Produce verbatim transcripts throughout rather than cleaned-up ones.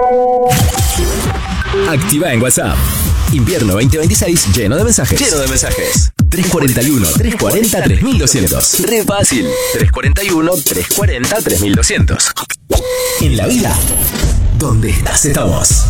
Activa en WhatsApp. Invierno veinte veintiséis lleno de mensajes. Lleno de mensajes. tres cuarenta y uno, trescientos cuarenta, tres mil doscientos. Re fácil. tres cuarenta y uno, trescientos cuarenta, tres mil doscientos. En la vida, ¿dónde estás? Estamos.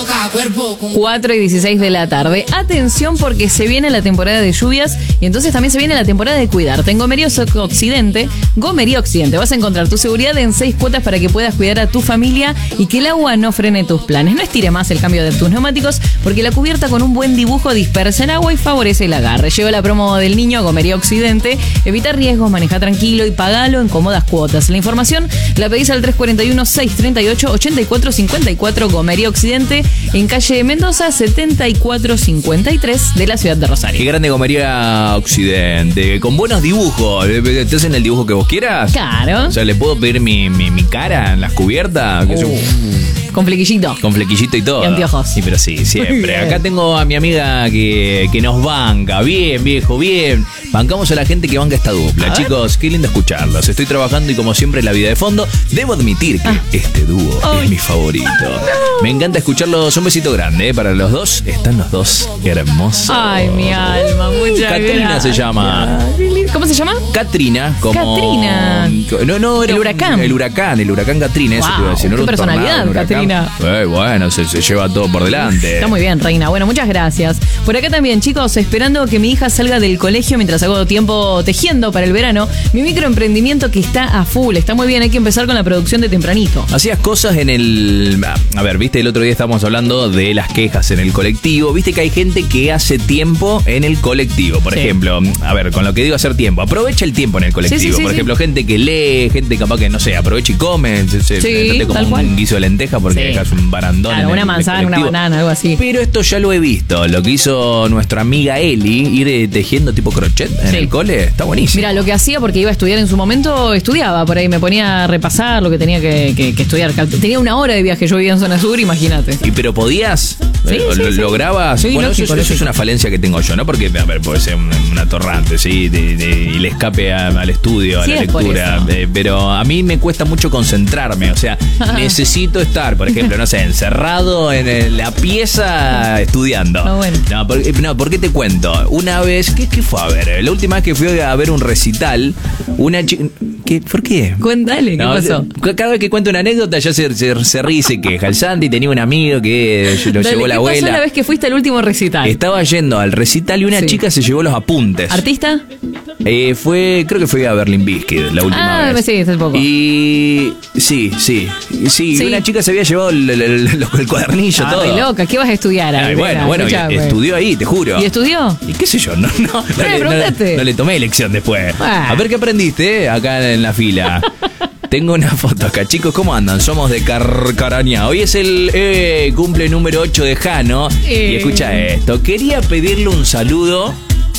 cuatro y dieciséis de la tarde. Atención porque se viene la temporada de lluvias y entonces también se viene la temporada de cuidarte. En Gomería Occidente, Gomería Occidente, vas a encontrar tu seguridad en seis cuotas para que puedas cuidar a tu familia y que el agua no frene tus planes. No estire más el cambio de tus neumáticos porque la cubierta con un buen dibujo dispersa el agua y favorece el agarre. Lleva la promo del niño a Gomería Occidente. Evita riesgos, maneja tranquilo y pagalo en cómodas cuotas. La información la pedís al tres cuarenta y uno, seiscientos treinta y ocho, ochenta y cuatro cincuenta y cuatro. Gomería Occidente, en calle Mendoza setenta y cuatro cincuenta y tres de la ciudad de Rosario. Qué grande Gomería Occidente, con buenos dibujos. ¿Te hacen el dibujo que vos quieras? Claro. O sea, ¿le puedo pedir mi, mi, mi cara en las cubiertas? Que Uh. yo- Con flequillito. Con flequillito y todo. Y anteojos. Sí, pero sí, siempre. Acá tengo a mi amiga que, que nos banca. Bien, viejo, bien. Bancamos a la gente que banca esta dupla. A Chicos, qué lindo escucharlos. Estoy trabajando y como siempre la vida de fondo. Debo admitir que Ah. este dúo Ay. es mi favorito. Me encanta escucharlos. Un besito grande, ¿eh? Para los dos. Están los dos hermosos. Ay, mi alma, muchas Catrina gracias. se llama. ¿Cómo se llama? Catrina, como. Catrina. No, no, era El un- huracán. El huracán, el huracán Catrina, eso Wow, te iba a decir. No qué era un personalidad, tornado, un huracán. Catrina. Eh, bueno, se, se lleva todo por delante. Está muy bien, reina. Bueno, muchas gracias. Por acá también, chicos, esperando que mi hija salga del colegio mientras hago tiempo tejiendo para el verano. Mi microemprendimiento que está a full. Está muy bien, hay que empezar con la producción de tempranito. Hacías cosas en el... A ver, viste, el otro día estábamos hablando de las quejas en el colectivo. Viste que hay gente que hace tiempo en el colectivo. Por Sí. ejemplo, a ver, con lo que digo hacer tiempo. Aprovecha el tiempo en el colectivo. Sí, sí, sí, Por sí. ejemplo, gente que lee, gente capaz que, no sé, aprovecha y come. Se, se, Sí, metate como tal cual. un guiso de lenteja porque Sí. dejas un barandón Claro, en una el manzana, una colectivo. banana, algo así. Pero esto ya lo he visto. Lo que hizo nuestra amiga Eli, ir eh, tejiendo tipo crochet en Sí. el cole, está buenísimo. Mira, lo que hacía porque iba a estudiar en su momento, estudiaba por ahí, me ponía a repasar lo que tenía que, que- que estudiar. Tenía una hora de viaje, yo vivía en zona sur, imagínate. ¿Y pero podías? Sí, Eh, sí, ¿lo- sí. ¿Lograbas? Sí, bueno, lógico, eso, es- eso es lógico. una falencia que tengo yo, ¿no? Porque, a ver, puede ser un, un atorrante, ¿sí? De, de- y le escape a- al estudio, a Sí, la es por lectura. eso. Eh, pero a mí me cuesta mucho concentrarme. O sea, necesito estar, por ejemplo, no sé, encerrado en el- la pieza estudiando. No, bueno. No, por, eh, no, ¿por qué te cuento? Una vez, ¿qué, qué fue a ver? La última vez que fui a ver un recital, una chica... ¿Qué? ¿Por qué? Cuéntale, ¿qué No, pasó? c- Cada vez que cuento una anécdota ya se, se, se ríe y se queja. El Santi tenía un amigo que lo Dale, llevó la ¿qué abuela. pasó la vez que fuiste al último recital? Estaba yendo al recital y una Sí. chica se llevó los apuntes. ¿Artista? Eh, fue, creo que fue a Berlin Biscuit la última Ah, vez. sí, hace poco. Y sí, sí, sí, Sí. una chica se había llevado el, el- el- el cuadernillo, Ah, todo. re loca, ¿qué vas a estudiar? Ay, Alberta? bueno, bueno, y Escuchame. estudió ahí, te juro. ¿Y estudió? ¿Y qué sé yo? No, no, no, le, no, preguntate. no le tomé elección después. Ah. A ver qué aprendiste eh, acá en la fila. Tengo una foto acá, chicos, ¿cómo andan? Somos de Carcarañá. Hoy es el eh, cumple número ocho de Jano. Eh. Y escucha esto. Quería pedirle un saludo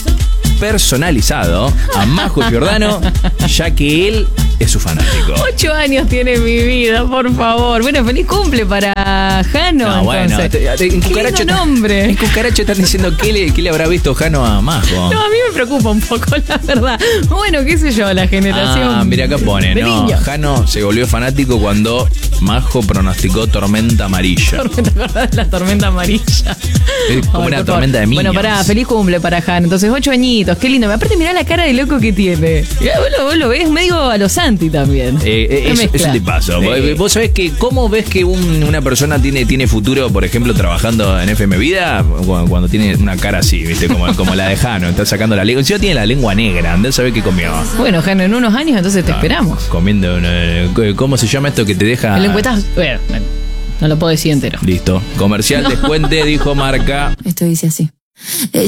personalizado a Majo Giordano, ya que él es su fanático. Ocho años tiene mi vida, por favor. Bueno, feliz cumple para Jano. No, bueno, entonces. te- te- en Qué Cucaracho lindo están- nombre. En Cucaracho están diciendo qué le, qué le habrá visto Jano a Majo. No, a mí me preocupa un poco, la verdad. Bueno, qué sé yo, la generación. Ah, mira acá pone, de no, niños. Jano se volvió fanático cuando Majo pronosticó tormenta amarilla. ¿Te acordás de la tormenta amarilla? Es como Ay, una por tormenta favor. de niños. Bueno, pará, feliz cumple para Jano. Entonces, ocho añitos, qué lindo. Aparte, mirá la cara de loco que tiene. Mirá, vos, lo, vos lo ves medio a los Santi también. Eh, eh, Una es, mezcla. es un tipazo. Sí. Vos- Vos sabés que, ¿cómo ves que un- una persona tiene, tiene futuro, por ejemplo, trabajando en F M Vida? Cuando, cuando tiene una cara así, ¿viste? Como, como la de Jano, está sacando la lengua. Encima tiene la lengua negra, andá a saber qué comió. Bueno, Jano, en unos años entonces te Ah, esperamos. Comiendo, una- ¿cómo se llama esto que te deja? El encuestazo. Bueno, bueno, no lo puedo decir entero. Listo. Comercial descuente, dijo Marca. Esto dice así.